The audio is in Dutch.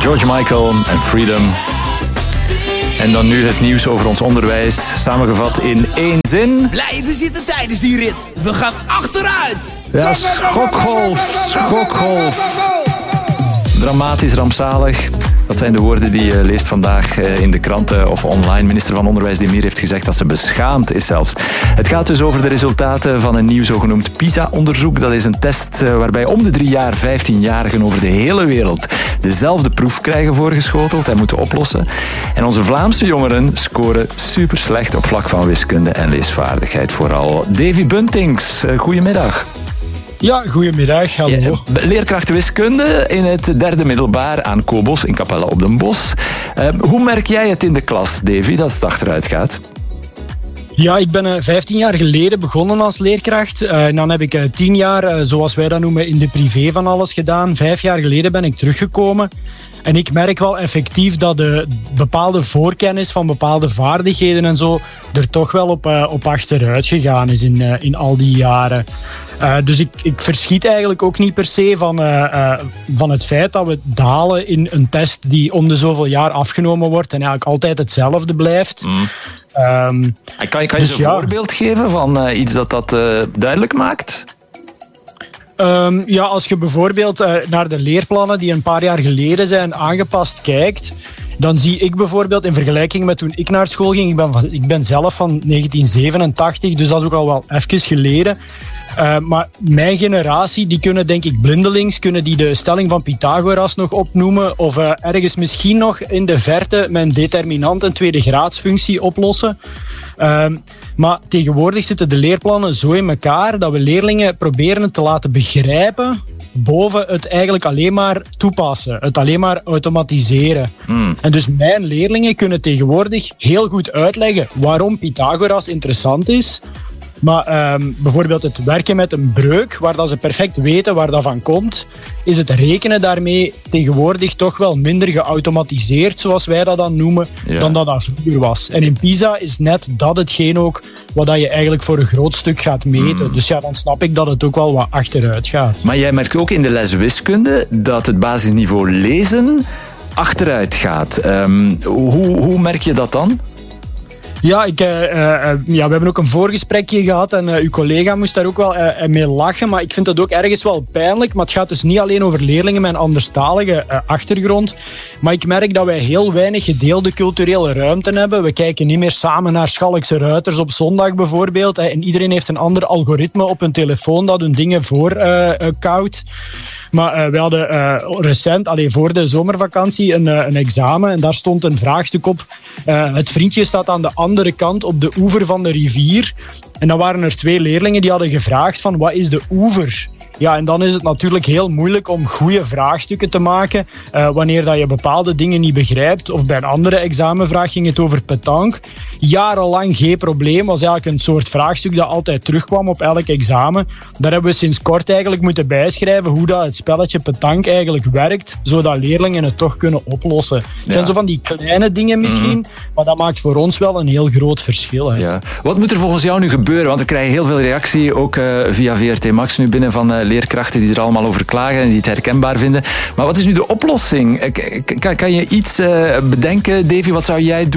George Michael en Freedom. En dan nu het nieuws over ons onderwijs, samengevat in 1 zin. Blijven zitten tijdens die rit. We gaan achteruit. Ja, schokgolf. Dramatisch, rampzalig. Dat zijn de woorden die je leest vandaag in de kranten of online. Minister van Onderwijs Demir heeft gezegd dat ze beschaamd is zelfs. Het gaat dus over de resultaten van een nieuw zogenoemd PISA-onderzoek. Dat is een test waarbij om de 3 jaar 15-jarigen over de hele wereld dezelfde proef krijgen voorgeschoteld en moeten oplossen. En onze Vlaamse jongeren scoren super slecht op vlak van wiskunde en leesvaardigheid vooral. Davy Buntings, goedemiddag. Ja, goedemiddag, hallo. Leerkracht wiskunde in het 3e middelbaar aan Kobos in Capelle op den Bosch. Hoe merk jij het in de klas, Davy, dat het achteruit gaat? Ja, ik ben 15 jaar geleden begonnen als leerkracht. En dan heb ik 10 jaar, zoals wij dat noemen, in de privé van alles gedaan. 5 jaar geleden ben ik teruggekomen. En ik merk wel effectief dat de bepaalde voorkennis van bepaalde vaardigheden en zo er toch wel op achteruit gegaan is in al die jaren. Dus ik verschiet eigenlijk ook niet per se van het feit dat we dalen in een test die om de zoveel jaar afgenomen wordt en eigenlijk altijd hetzelfde blijft. Kan je dus een voorbeeld geven van iets dat duidelijk maakt? Ja, als je bijvoorbeeld naar de leerplannen die een paar jaar geleden zijn aangepast kijkt, dan zie ik bijvoorbeeld in vergelijking met toen ik naar school ging, ik ben zelf van 1987, dus dat is ook al wel even geleden. Maar mijn generatie, die kunnen denk ik blindelings, kunnen die de stelling van Pythagoras nog opnoemen of ergens misschien nog in de verte mijn determinant en tweede graadsfunctie oplossen. Maar tegenwoordig zitten de leerplannen zo in elkaar dat we leerlingen proberen het te laten begrijpen boven het eigenlijk alleen maar toepassen, het alleen maar automatiseren. En dus mijn leerlingen kunnen tegenwoordig heel goed uitleggen waarom Pythagoras interessant is. Maar bijvoorbeeld het werken met een breuk, waar dat ze perfect weten waar dat van komt, is het rekenen daarmee tegenwoordig toch wel minder geautomatiseerd, zoals wij dat dan noemen, dan dat vroeger was. En in PISA is net dat hetgeen ook wat dat je eigenlijk voor een groot stuk gaat meten. Dus ja, dan snap ik dat het ook wel wat achteruit gaat. Maar jij merkt ook in de les wiskunde dat het basisniveau lezen achteruit gaat. Hoe merk je dat dan? Ja, we hebben ook een voorgesprekje gehad en uw collega moest daar ook wel mee lachen, maar ik vind dat ook ergens wel pijnlijk. Maar het gaat dus niet alleen over leerlingen met een anderstalige achtergrond, maar ik merk dat wij heel weinig gedeelde culturele ruimte hebben. We kijken niet meer samen naar Schalkse Ruiters op zondag bijvoorbeeld en iedereen heeft een ander algoritme op hun telefoon dat hun dingen voorkoudt. Maar we hadden recent, voor de zomervakantie, een examen en daar stond een vraagstuk op. Het vriendje staat aan de andere kant op de oever van de rivier. En dan waren er 2 leerlingen die hadden gevraagd van wat is de oever? Ja, en dan is het natuurlijk heel moeilijk om goede vraagstukken te maken wanneer dat je bepaalde dingen niet begrijpt. Of bij een andere examenvraag ging het over pétanque. Jarenlang geen probleem, was eigenlijk een soort vraagstuk dat altijd terugkwam op elk examen. Daar hebben we sinds kort eigenlijk moeten bijschrijven hoe dat het spelletje pétanque eigenlijk werkt, zodat leerlingen het toch kunnen oplossen. Het zijn zo van die kleine dingen misschien, maar dat maakt voor ons wel een heel groot verschil. Hè. Ja. Wat moet er volgens jou nu gebeuren? Want we krijgen heel veel reactie, ook via VRT Max nu binnen van leerkrachten die er allemaal over klagen en die het herkenbaar vinden. Maar wat is nu de oplossing? Kan je iets bedenken, Davy? Wat zou jij doen